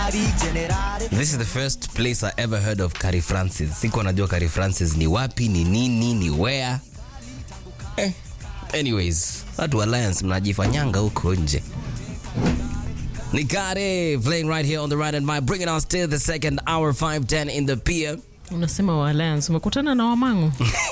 This is the first place I ever heard of Carrie Francis. Siko najua Carrie Francis ni wapi, ni nini, ni where. Anyways, watu Alliance mnajifanyanga huko nje. Nikare playing right here on the right and my bringing us till the second hour 5:10 in the PM. Unasema wa Alliance umekutana na Wamangu.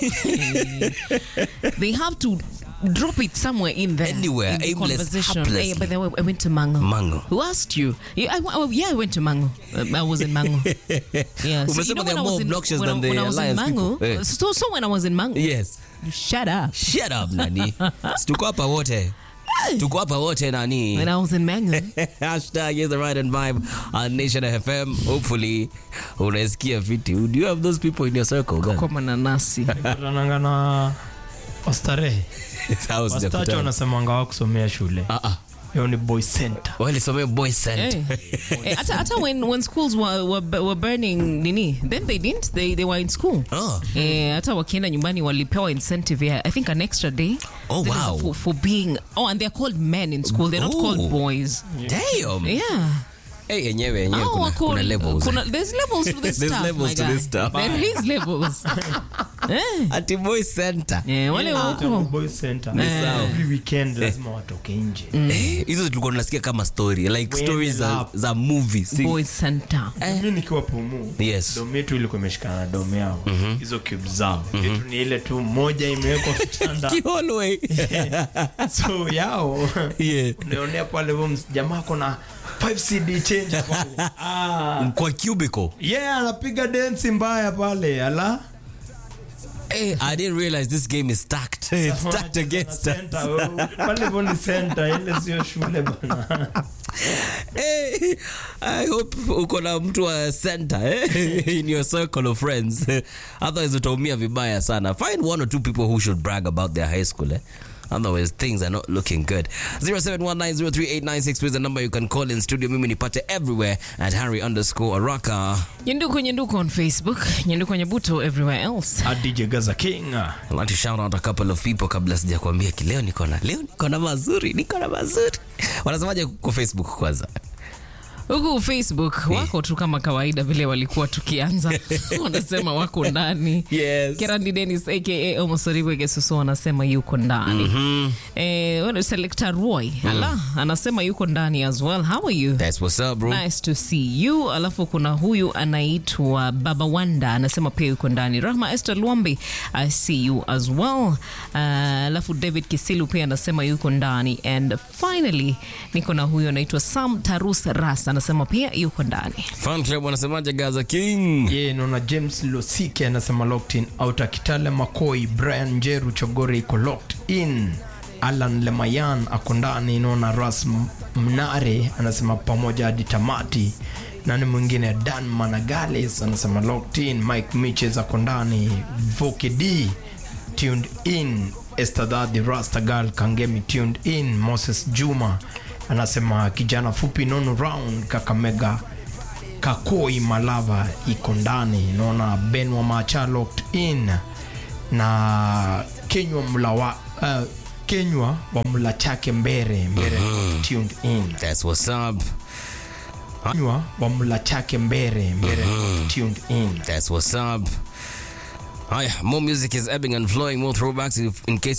They have to drop it somewhere in there. Anywhere, in the aimless, conversation. haplessly. Hey, by the way, I went to Mango. Mango. Who asked you? I went to Mango. I was in Mango. Yeah. Umesema they are more obnoxious than the Alliance Mango, people. So when I was in Mango. Yes. Shut up. Shut up, nani. Tuko hapa wote. Tuko hapa wote nani. When I was in Mango. Hashtag is the right and vibe on Nation FM. Hopefully, unasikia fiti. Do you have those people in your circle? Kwa mananasi. Tunangana Ostarehe. Wastacho wanasemanga wa kusomea shule. Hiyo ni boy center. Wale somea boy center. Hata when schools were burning nini, then they didn't. They were in school. Hata wakienda nyumbani walipewa incentive, I think an extra day. Oh wow. For being and they're called men in school. They're not called boys. Damn. Yeah. Hey, enyewe kuna levels. There's levels to this There's stuff. levels to this stuff. There is levels. Ati boy center. Wale wako boy center. Every weekend lazima watoke nje. Hizo tulikuwa tunasikia kama story, like stories za movies. Boy center. Mimi nikiwa Pumu. Yes. Dome yetu ilikuwa imeshikana na dome yao. Hizo cube zao. Yetu ni ile tu moja imewekwa kitanda. Hallway. So yao. Yeah. Unaonea pale jamaa kuna 5 CD change pale. Kwa cubicle. Yeah, anapiga dance mbaya pale. Ala. Hey, I didn't realize this game is stacked. It's stacked against us. Pale boni center ile sio shule bana. Hey, I hope uko na mtu wa center in your circle of friends. Otherwise utaumia vibaya sana. Find one or two people who should brag about their high school. Otherwise things are not looking good. 0719038963 is the number you can call in studio. Mimi nipate everywhere at Harry_Araka. Nyenduko on Facebook, Nyenduko Nyabuto everywhere else. At DJ Gaza King. I'd like to shout out a couple of people kabla sijakwambia leo niko na mazuri. Wanasemaje kwa Facebook kwanza? Huku Facebook wako tu kama kawaida vile walikuwa tukianza. Wanasema wako ndani. Yes. Kerandi Dennis aka Omosoriwe Gesuso anasema yuko ndani. Selector Roy anasema yuko ndani as well. How are you? That's what's up, bro. Nice to see you. Alafu kuna huyu anaitwa Baba Wanda anasema pia yuko ndani. Rahma Esther Luambi, I see you as well. Alafu David Kisilu pia anasema yuko ndani. And finally niko na huyu anaitwa Sam Tarus Ras anasema pia yuko ndani. Fan club wanasemaje Gaza King? Naona James Losike anasema locked in. Outer Kitale Makoi, Brian Njeru Chogore iko locked in. Alan Lemayan ako ndani. Naona Ras Mnare anasema pamoja hadi tamati. Nani mwingine? Dan Managales anasema locked in. Mike Mitches ako ndani. Voki D tuned in. Estadadi Rasta Girl Kangemi tuned in. Moses Juma anasema kijana fupi nono round Kakamega Kakoi Malava iko ndani. Naona Ben wa Macha locked in. Na Kenywa wa Mlachake Mbere tuned in. That's what's up. Kenywa wa Mlachake Mbere tuned in. That's what's up. More music is ebbing and flowing, more throwbacks in case